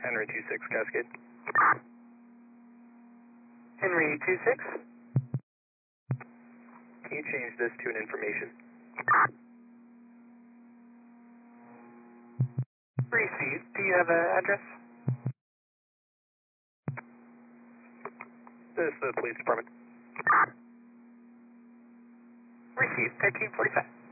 Henry 26 Cascade. Henry 26. Can you change this to an information? Received. Do you have an address? This is the police department. Received. 1345.